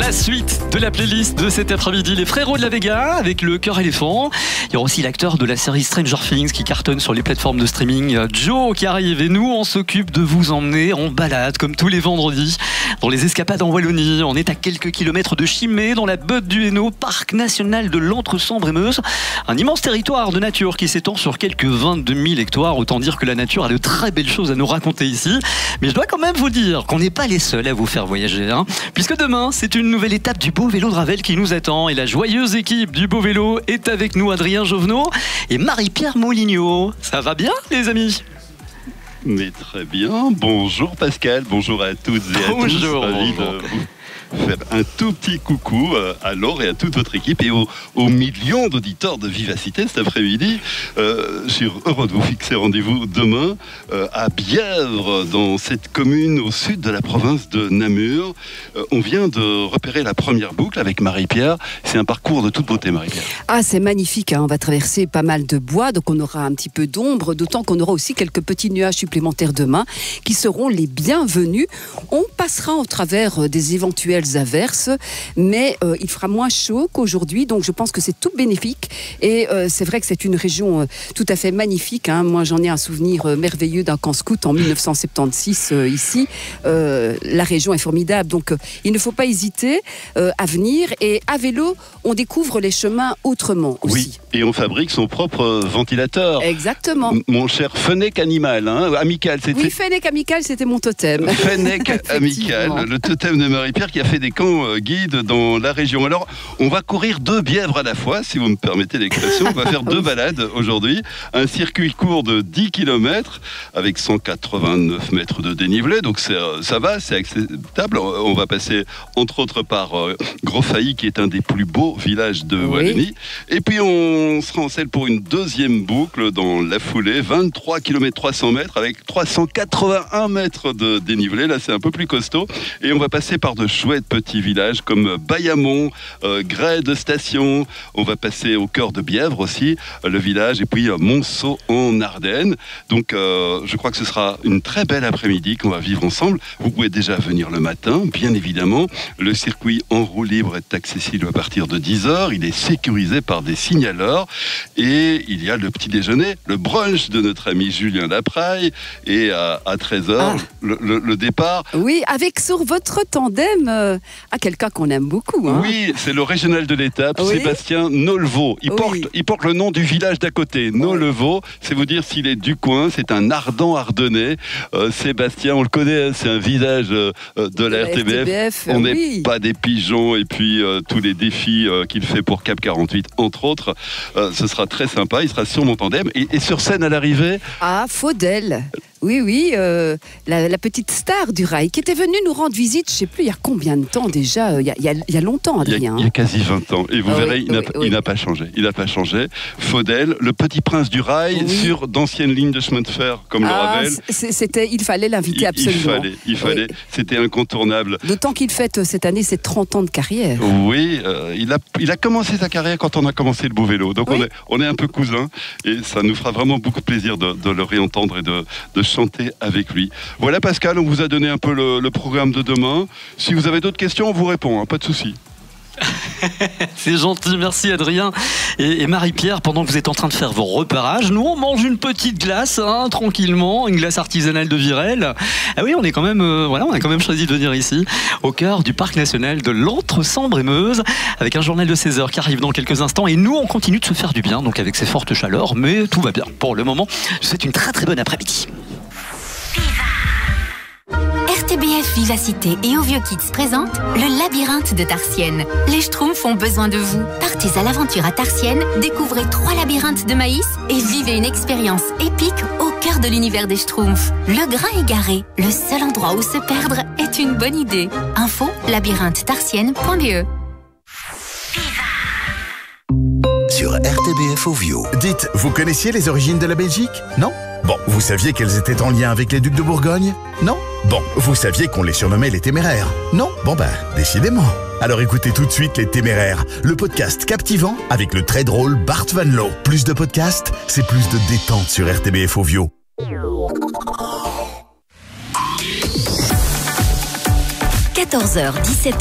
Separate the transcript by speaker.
Speaker 1: La suite de la playlist de cet après-midi, les frérots de la Vega avec le cœur éléphant. Il y aura aussi l'acteur de la série Stranger Things qui cartonne sur les plateformes de streaming, Joe, qui arrive. Et nous, on s'occupe de vous emmener en balade comme tous les vendredis dans les escapades en Wallonie. On est à quelques kilomètres de Chimay, dans la Butte du Hainaut, parc national de l'Entre-Sambre-et-Meuse. Un immense territoire de nature qui s'étend sur quelques 22 000 hectares. Autant dire que la nature a de très belles choses à nous raconter ici. Mais je dois quand même vous dire qu'on n'est pas les seuls à vous faire voyager, puisque demain, c'est une nouvelle étape du beau vélo de Ravel qui nous attend. Et la joyeuse équipe du beau vélo est avec nous, Adrien Jovenot et Marie-Pierre Molignot. Ça va bien, les amis ?
Speaker 2: Mais très bien. Bonjour Pascal, bonjour à toutes et à tous.
Speaker 1: Bonjour.
Speaker 2: Ravi de vous faire un tout petit coucou à Laure et à toute votre équipe et aux millions d'auditeurs de Vivacité cet après-midi. Je suis heureux de vous fixer rendez-vous demain à Bièvre, dans cette commune au sud de la province de Namur. On vient de repérer la première boucle avec Marie-Pierre. C'est un parcours de toute beauté, Marie-Pierre.
Speaker 3: Ah, c'est magnifique, on va traverser pas mal de bois, donc on aura un petit peu d'ombre, d'autant qu'on aura aussi quelques petits nuages supplémentaires demain qui seront les bienvenus. On passera au travers des éventuelles averses, mais il fera moins chaud qu'aujourd'hui, donc je pense que c'est tout bénéfique. Et c'est vrai que c'est une région tout à fait magnifique. Moi, j'en ai un souvenir merveilleux d'un camp scout en 1976 ici. La région est formidable, donc il ne faut pas hésiter à venir. Et à vélo, on découvre les chemins autrement aussi.
Speaker 2: Oui, et on fabrique son propre ventilateur.
Speaker 3: Exactement.
Speaker 2: Mon cher Fennec animal, amical.
Speaker 3: Oui, Fennec amical, c'était mon totem.
Speaker 2: Fennec amical, le totem de Marie-Pierre qui a fait des camps guides dans la région. Alors, on va courir 2 Bièvres à la fois, si vous me permettez l'expression. On va faire 2 balades aujourd'hui. Un circuit court de 10 km avec 189 mètres de dénivelé. Donc ça va, c'est acceptable. On va passer entre autres par Grosfailly, qui est un des plus beaux villages de Wallonie. Et puis on sera en selle pour une deuxième boucle dans la foulée. 23 km 300 mètres avec 381 mètres de dénivelé. Là, c'est un peu plus costaud. Et on va passer par de chouettes petits villages comme Bayamont, Grès de Station. On va passer au cœur de Bièvre aussi, le village, et puis Monceau en Ardennes. Donc je crois que ce sera une très belle après-midi qu'on va vivre ensemble. Vous pouvez déjà venir le matin, bien évidemment. Le circuit en roue libre est accessible à partir de 10h. Il est sécurisé par des signaleurs. Et il y a le petit déjeuner, le brunch de notre ami Julien Lapraille. Et à 13h, le départ.
Speaker 3: Oui, avec sur votre tandem à quelqu'un qu'on aime beaucoup.
Speaker 2: Oui, c'est le régional de l'étape, Sébastien Nolleveau. Il porte le nom du village d'à côté, Nolleveau. C'est vous dire s'il est du coin, c'est un ardent ardennais. Sébastien, on le connaît, c'est un visage de la RTBF. On n'est pas des pigeons, et puis tous les défis qu'il fait pour Cap 48, entre autres. Ce sera très sympa, il sera sur mon tandem. Et sur scène à l'arrivée...
Speaker 3: Ah, Faudel. Oui, la petite star du rail qui était venue nous rendre visite, je ne sais plus il y a combien de temps déjà, il y a longtemps, Adrien.
Speaker 2: Il y a quasi 20 ans. Et vous verrez, il n'a pas changé. Il n'a pas changé. Faudel, le petit prince du rail, sur d'anciennes lignes de chemin de fer, comme le Ravel.
Speaker 3: Il fallait l'inviter absolument.
Speaker 2: Il fallait. C'était incontournable.
Speaker 3: D'autant qu'il fête cette année ses 30 ans de carrière.
Speaker 2: Oui, il a commencé sa carrière quand on a commencé le beau vélo. Donc on est un peu cousins. Et ça nous fera vraiment beaucoup de plaisir de le réentendre et de chanter avec lui. Voilà Pascal, on vous a donné un peu le programme de demain. Si vous avez d'autres questions, on vous répond, pas de souci.
Speaker 1: C'est gentil, merci Adrien et Marie-Pierre. Pendant que vous êtes en train de faire vos repérages, nous on mange une petite glace tranquillement, une glace artisanale de Virel. Ah oui, on est quand même, on a quand même choisi de venir ici, au cœur du parc national de l'Entre-Sambre-et-Meuse, avec un journal de 16h qui arrive dans quelques instants. Et nous, on continue de se faire du bien, donc avec ces fortes chaleurs, mais tout va bien pour le moment. C'est une très très bonne après-midi.
Speaker 4: RTBF Vivacité et Ovio Kids présente le labyrinthe de Tarsienne. Les Schtroumpfs ont besoin de vous. Partez à l'aventure à Tarsienne, découvrez 3 labyrinthes de maïs et vivez une expérience épique au cœur de l'univers des Schtroumpfs. Le grain égaré, le seul endroit où se perdre est une bonne idée. Info labyrinthe-tarsienne.be.
Speaker 5: Sur RTBF Ovio.
Speaker 6: Dites, vous connaissiez les origines de la Belgique? Non? Bon, vous saviez qu'elles étaient en lien avec les ducs de Bourgogne? Non? Bon, vous saviez qu'on les surnommait les Téméraires? Non? Bon décidément. Alors écoutez tout de suite Les Téméraires, le podcast captivant avec le très drôle Bart Van Loo. Plus de podcasts, c'est plus de détente sur RTBF Ovio.
Speaker 4: 14h, 17h.